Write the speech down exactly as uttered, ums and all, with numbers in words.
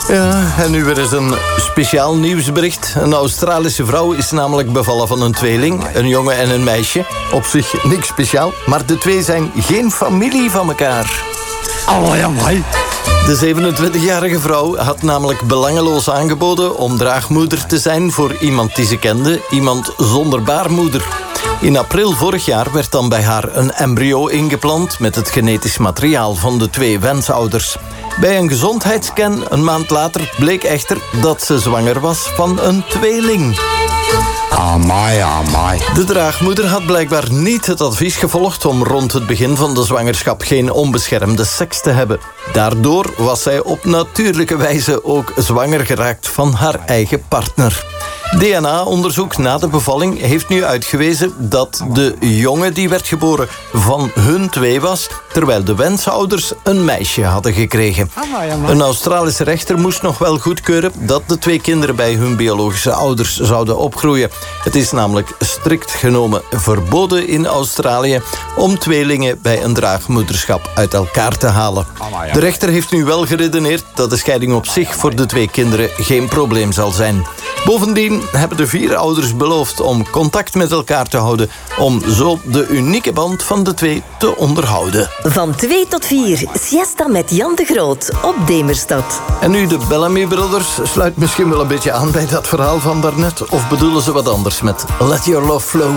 Ja, en nu weer eens een speciaal nieuwsbericht. Een Australische vrouw is namelijk bevallen van een tweeling. Een jongen en een meisje. Op zich niks speciaal, maar de twee zijn geen familie van elkaar. Allee, amai. De zevenentwintigjarige vrouw had namelijk belangeloos aangeboden om draagmoeder te zijn voor iemand die ze kende, iemand zonder baarmoeder. In april vorig jaar werd dan bij haar een embryo ingeplant met het genetisch materiaal van de twee wensouders. Bij een gezondheidsscan een maand later bleek echter dat ze zwanger was van een tweeling. Amai, amai. De draagmoeder had blijkbaar niet het advies gevolgd om rond het begin van de zwangerschap geen onbeschermde seks te hebben. Daardoor was zij op natuurlijke wijze ook zwanger geraakt van haar eigen partner. D N A-onderzoek na de bevalling heeft nu uitgewezen dat de jongen die werd geboren van hun twee was, terwijl de wensouders een meisje hadden gekregen. Een Australische rechter moest nog wel goedkeuren dat de twee kinderen bij hun biologische ouders zouden opgroeien. Het is namelijk strikt genomen verboden in Australië om tweelingen bij een draagmoederschap uit elkaar te halen. De rechter heeft nu wel geredeneerd dat de scheiding op zich voor de twee kinderen geen probleem zal zijn. Bovendien hebben de vier ouders beloofd om contact met elkaar te houden om zo de unieke band van de twee te onderhouden. Van twee tot vier, Siesta met Jan de Groot op Demerstad. En nu de Bellamy Brothers sluit misschien wel een beetje aan bij dat verhaal van daarnet, of bedoelen ze wat anders met Let Your Love Flow?